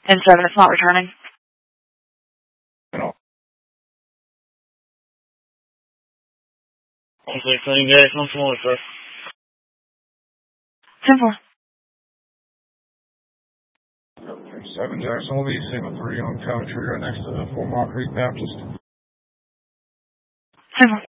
10-7, it's not returning. No. Okay, sending guys, no smaller, sir. 10-4. 7 Jackson will be signal 3 on Country right next to the Fort Montgomery Baptist. 10-4.